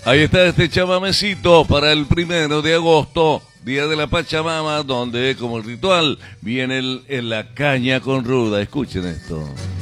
Ahí está este chamamecito para el 1 de agosto, Día de la Pachamama, donde como ritual viene la caña con ruda. Escuchen esto.